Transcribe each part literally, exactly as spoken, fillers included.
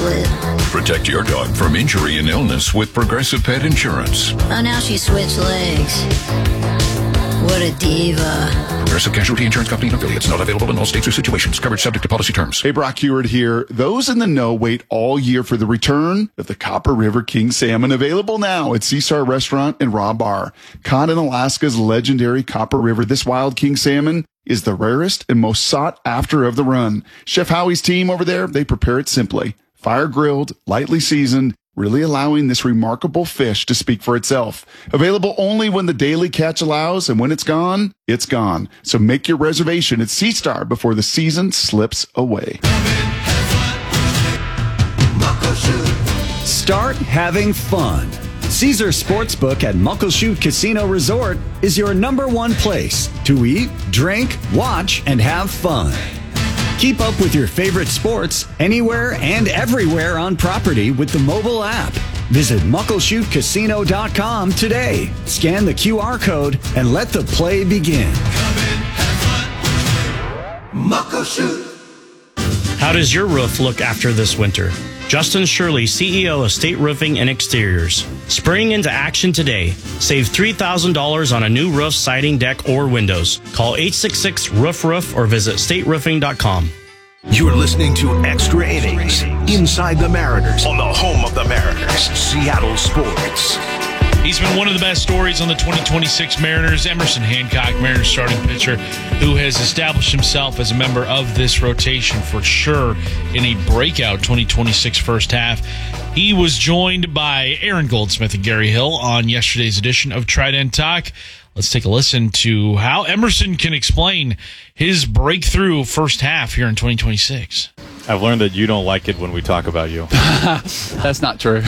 split. Protect your dog from injury and illness with Progressive Pet Insurance. Oh, now she switched legs. What a diva. Progressive Casualty Insurance Company and affiliates. Not available in all states or situations. Coverage subject to policy terms. Hey, Brock Heward here. Those in the know wait all year for the return of the Copper River King Salmon, available now at Seastar Restaurant and Raw Bar. Caught in Alaska's legendary Copper River, this wild king salmon is the rarest and most sought after of the run. Chef Howie's team over there, they prepare it simply. Fire grilled, lightly seasoned, really allowing this remarkable fish to speak for itself. Available only when the daily catch allows, and when it's gone, it's gone. So make your reservation at Seastar before the season slips away. Start having fun. Caesar Sportsbook at Muckleshoot Casino Resort is your number one place to eat, drink, watch, and have fun. Keep up with your favorite sports anywhere and everywhere on property with the mobile app. Visit muckleshoot casino dot com today. Scan the Q R code and let the play begin. Muckleshoot. How does your roof look after this winter? Justin Shirley, C E O of State Roofing and Exteriors. Spring into action today. Save three thousand dollars on a new roof, siding, deck, or windows. Call eight six six, roof roof or visit state roofing dot com. You're listening to Extra Innings Inside the Mariners on the home of the Mariners, Seattle Sports. He's been one of the best stories on the twenty twenty-six Mariners. Emerson Hancock, Mariners starting pitcher, who has established himself as a member of this rotation for sure in a breakout twenty twenty-six first half. He was joined by Aaron Goldsmith and Gary Hill on yesterday's edition of Trident Talk. Let's take a listen to how Emerson can explain his breakthrough first half here in twenty twenty-six. I've learned that you don't like it when we talk about you. That's not true.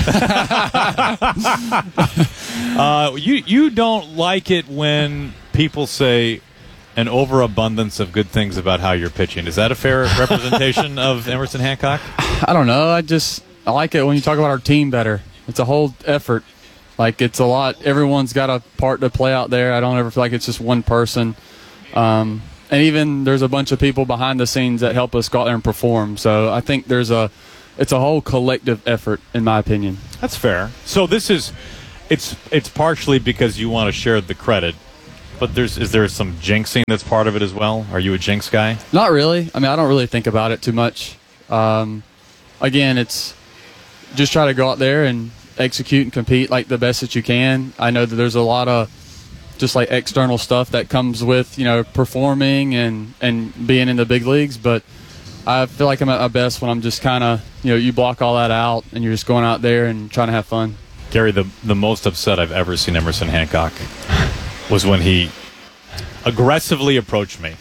uh, you you don't like it when people say an overabundance of good things about how you're pitching. Is that a fair representation of Emerson Hancock? I don't know. I just I like it when you talk about our team better. It's a whole effort. Like, it's a lot. Everyone's got a part to play out there. I don't ever feel like it's just one person. Um, and even there's a bunch of people behind the scenes that help us go out there and perform. So I think there's a, it's a whole collective effort, in my opinion. That's fair. So this is, it's it's partially because you want to share the credit, but there's is there some jinxing that's part of it as well? Are you a jinx guy? Not really. I mean, I don't really think about it too much. Um, again, it's just try to go out there and execute and compete like the best that you can. I know that there's a lot of just like external stuff that comes with, you know, performing and, and being in the big leagues, but I feel like I'm at my best when I'm just kind of, you know, you block all that out and you're just going out there and trying to have fun. Gary, the, the most upset I've ever seen Emerson Hancock was when he aggressively approached me.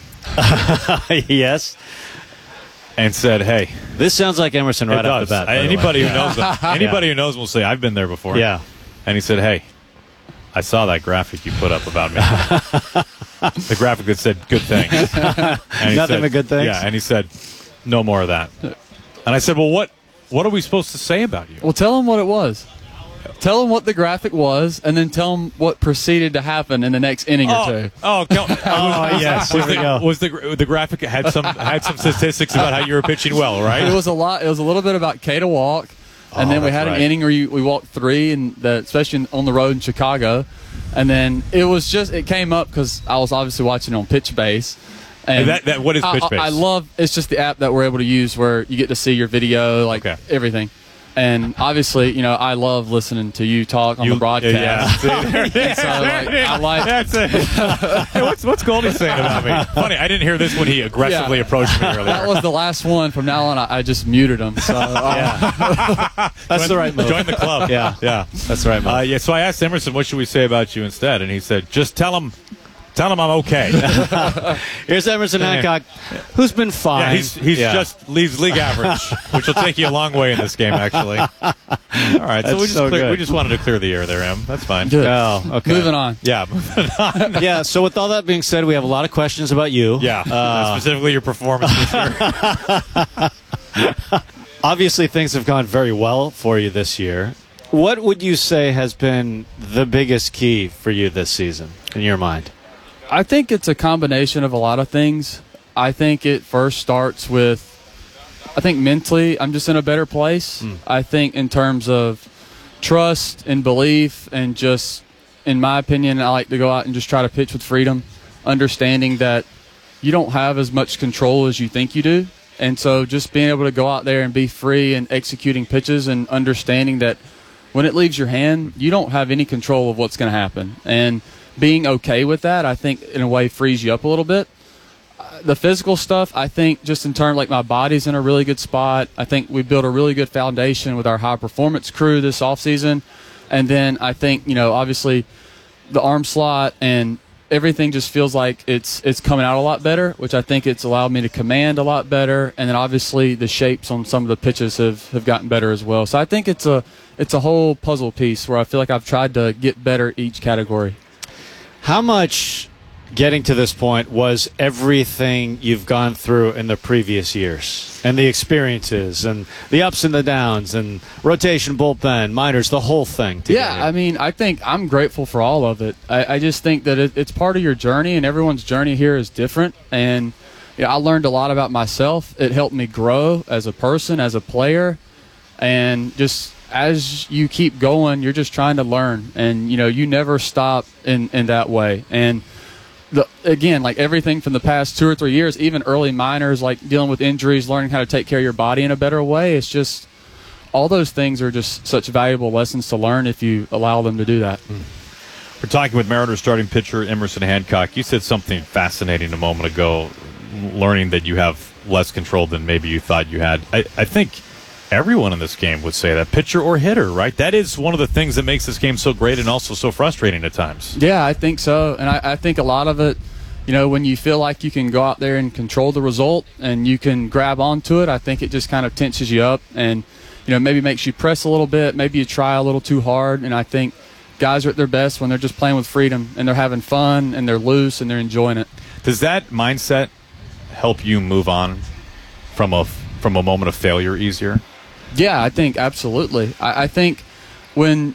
Yes. And said, "Hey, this sounds like Emerson right off the bat." Anybody who knows, anybody yeah. who knows will say, "I've been there before." Yeah. And he said, "Hey, I saw that graphic you put up about me. The graphic that said good things. And Nothing said, but good things." Yeah. And he said, "No more of that." And I said, "Well, what what are we supposed to say about you?" Well, tell them what it was. Tell them what the graphic was, and then tell them what proceeded to happen in the next inning oh, or two. Oh, go, oh, oh yes. Was, Here the, we go. was the the graphic had some had some statistics about how you were pitching well, right? It was a lot. It was a little bit about K to walk, and oh, then we had right. an inning where you, we walked three, and the, especially on the road in Chicago, and then it was just it came up because I was obviously watching on Pitch Base. And that, that, what is Pitch Base? I, I love it's just the app that we're able to use where you get to see your video, like okay. everything. And obviously, you know, I love listening to you talk on you, the broadcast. Yeah. yeah. So, like, I like That's it. Hey, what's what's Goldie saying about me? Funny, I didn't hear this when he aggressively yeah. approached me earlier. That was the last one. From now on, I, I just muted him. So uh, yeah. That's join, the right move. Join the club. Yeah, yeah, that's the right move. Uh, yeah. So I asked Emerson, "What should we say about you instead?" And he said, "Just tell him." Tell him I'm okay. Here's Emerson Hancock, who's been fine. Yeah, he's he's yeah. just leaves league average, which will take you a long way in this game, actually. All right, That's so we just so clear, we just wanted to clear the air there, Em. That's fine. Good. Oh, okay. Moving on. Yeah, moving on. Yeah. So with all that being said, we have a lot of questions about you. Yeah, uh, specifically your performance this year. Obviously, things have gone very well for you this year. What would you say has been the biggest key for you this season, in your mind? I think it's a combination of a lot of things. I think it first starts with I think mentally I'm just in a better place. Mm. I think in terms of trust and belief and just, in my opinion, I like to go out and just try to pitch with freedom, understanding that you don't have as much control as you think you do. And so just being able to go out there and be free and executing pitches and understanding that when it leaves your hand, you don't have any control of what's going to happen. And being okay with that, I think, in a way, frees you up a little bit. Uh, the physical stuff, I think, just in terms, like, my body's in a really good spot. I think we built a really good foundation with our high-performance crew this offseason. And then I think, you know, obviously the arm slot and everything just feels like it's it's coming out a lot better, which I think it's allowed me to command a lot better. And then obviously the shapes on some of the pitches have, have gotten better as well. So I think it's a it's a whole puzzle piece where I feel like I've tried to get better each category. How much getting to this point was everything you've gone through in the previous years and the experiences and the ups and the downs and rotation, bullpen, minors, the whole thing together? Yeah, I mean, I think I'm grateful for all of it. I, I just think that it, it's part of your journey, and everyone's journey here is different. And you know, I learned a lot about myself. It helped me grow as a person, as a player, and just as you keep going, you're just trying to learn. And, you know, you never stop in, in that way. And The, again, like everything from the past two or three years, even early minors, like dealing with injuries, learning how to take care of your body in a better way, it's just all those things are just such valuable lessons to learn if you allow them to do that. Mm. We're talking with Mariners starting pitcher Emerson Hancock. You said something fascinating a moment ago, learning that you have less control than maybe you thought you had. I, I think everyone in this game would say that, pitcher or hitter, right? That is one of the things that makes this game so great and also so frustrating at times. Yeah, I think so. And I, I think a lot of it, you know, when you feel like you can go out there and control the result and you can grab onto it, I think it just kind of tenses you up and, you know, maybe makes you press a little bit. Maybe you try a little too hard. And I think guys are at their best when they're just playing with freedom and they're having fun and they're loose and they're enjoying it. Does that mindset help you move on from a, from a moment of failure easier? Yeah, I think absolutely. I, I think when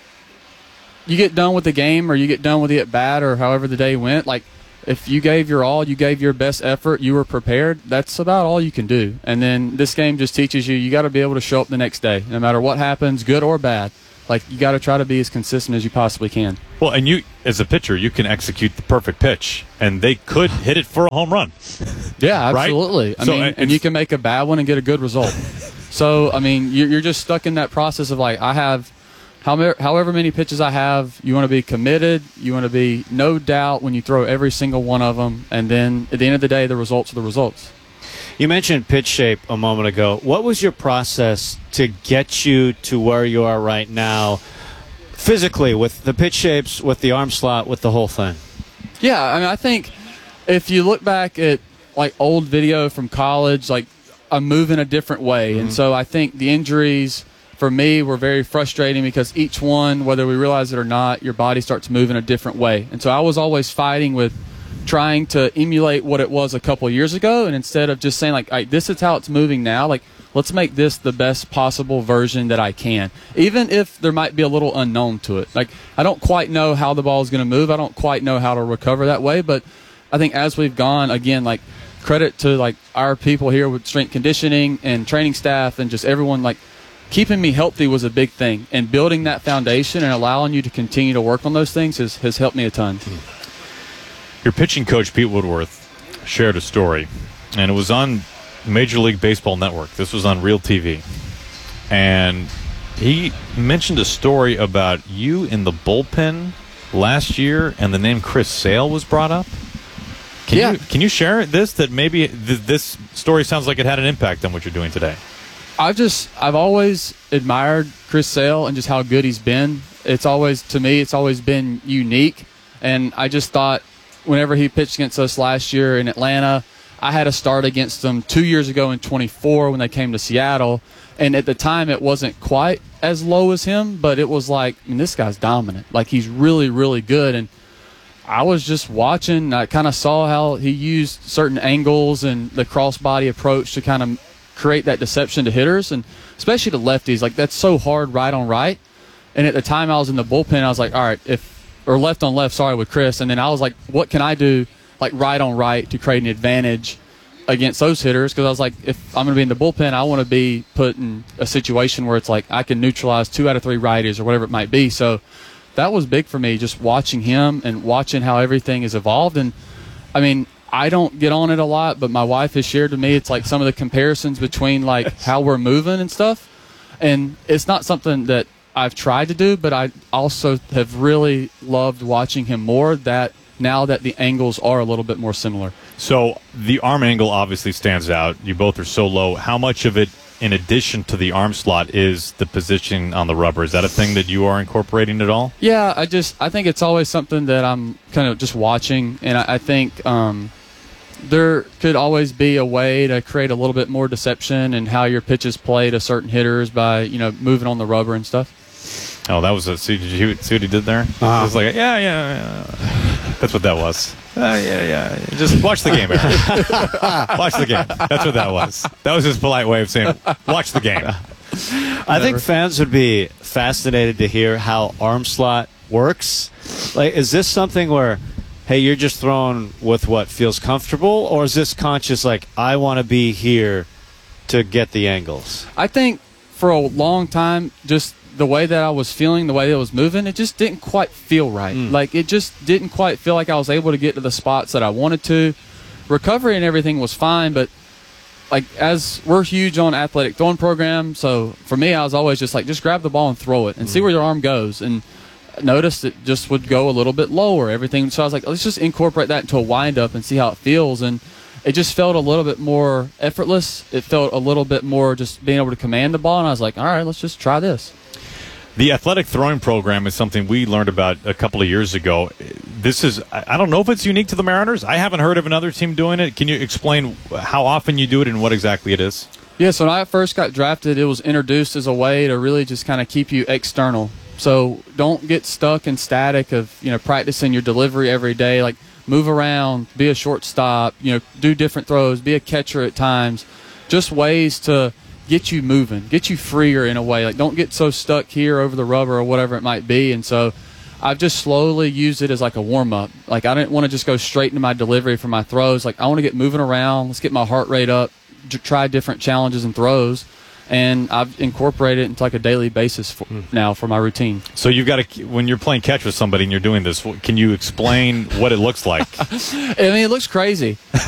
you get done with the game or you get done with the at-bat or however the day went, like if you gave your all, you gave your best effort, you were prepared, that's about all you can do. And then this game just teaches you, you got to be able to show up the next day, no matter what happens, good or bad. Like, you got to try to be as consistent as you possibly can. Well, and you, as a pitcher, you can execute the perfect pitch, and they could hit it for a home run. Yeah, absolutely. Right? I so, mean, and you can make a bad one and get a good result. So, I mean, you're just stuck in that process of, like, I have however many pitches I have, you want to be committed, you want to be no doubt when you throw every single one of them, and then at the end of the day, the results are the results. You mentioned pitch shape a moment ago. What was your process to get you to where you are right now, physically, with the pitch shapes, with the arm slot, with the whole thing? Yeah, I mean, I think if you look back at, like, old video from college, like, I'm moving a different way. Mm-hmm. And so I think the injuries for me were very frustrating because each one, whether we realize it or not, your body starts moving a different way. And so I was always fighting with trying to emulate what it was a couple of years ago, and instead of just saying, like, all right, this is how it's moving now, like, let's make this the best possible version that I can, even if there might be a little unknown to it. Like, I don't quite know how the ball is going to move. I don't quite know how to recover that way, but I think as we've gone, again, like, credit to, like, our people here with strength conditioning and training staff and just everyone, like, keeping me healthy was a big thing, and building that foundation and allowing you to continue to work on those things has, has helped me a ton. Your pitching coach, Pete Woodworth, shared a story, and it was on Major League Baseball Network. This was on Real T V. And he mentioned a story about you in the bullpen last year, and the name Chris Sale was brought up. Can yeah. you can you share this, that maybe th- this story sounds like it had an impact on what you're doing today? I've just, I've always admired Chris Sale and just how good he's been. It's always, to me, it's always been unique. And I just thought, whenever he pitched against us last year in Atlanta, I had a start against them two years ago in twenty-four when they came to Seattle. And at the time, it wasn't quite as low as him, but it was like, I mean, this guy's dominant. Like, he's really, really good. And I was just watching. I kind of saw how he used certain angles and the crossbody approach to kind of create that deception to hitters, and especially to lefties. Like, that's so hard right on right. And at the time I was in the bullpen, I was like, all right, if or left on left, sorry, with Chris. And then I was like, what can I do, like, right on right to create an advantage against those hitters because I was like, if I'm going to be in the bullpen, I want to be put in a situation where it's like I can neutralize two out of three righties or whatever it might be. So that was big for me, just watching him and watching how everything has evolved. And I mean, I don't get on it a lot, but my wife has shared to me it's like some of the comparisons between like how we're moving and stuff. And it's not something that I've tried to do, but I also have really loved watching him more that now that the angles are a little bit more similar. So the arm angle obviously stands out. You both are so low. How much of it, in addition to the arm slot, is the position on the rubber? Is that a thing that you are incorporating at all? Yeah, I just I think it's always something that I'm kind of just watching, and I, I think um, there could always be a way to create a little bit more deception in how your pitches play to certain hitters by, you know, moving on the rubber and stuff. Oh, that was a see, did you see what he did there? Uh-huh. It was like, yeah, yeah, yeah. That's what that was. Uh, yeah, yeah. Just watch the game, Aaron. Watch the game. That's what that was. That was his polite way of saying, watch the game. I think fans would be fascinated to hear how arm slot works. Like, is this something where, hey, you're just throwing with what feels comfortable, or is this conscious, like, I want to be here to get the angles? I think for a long time, just the way that I was feeling, the way it was moving, it just didn't quite feel right. Mm. Like, it just didn't quite feel like I was able to get to the spots that I wanted to. Recovery and everything was fine, but, like, as we're huge on athletic throwing program, so for me, I was always just like, just grab the ball and throw it and mm. see where your arm goes. And noticed it just would go a little bit lower, everything. So I was like, let's just incorporate that into a wind-up and see how it feels. And it just felt a little bit more effortless. It felt a little bit more just being able to command the ball. And I was like, all right, let's just try this. The athletic throwing program is something we learned about a couple of years ago. This is, I don't know if it's unique to the Mariners. I haven't heard of another team doing it. Can you explain how often you do it and what exactly it is? Yeah, so when I first got drafted, it was introduced as a way to really just kind of keep you external. So don't get stuck in static of, you know, practicing your delivery every day. Like, move around, be a shortstop, you know, do different throws, be a catcher at times. Just ways to get you moving, get you freer in a way. Like, don't get so stuck here over the rubber or whatever it might be. And so I've just slowly used it as like a warm-up. Like, I didn't want to just go straight into my delivery for my throws. Like, I want to get moving around. Let's get my heart rate up, try different challenges and throws. And I've incorporated it into like a daily basis for, now for my routine. So you've got to, when you're playing catch with somebody and you're doing this, can you explain what it looks like? I mean, it looks crazy.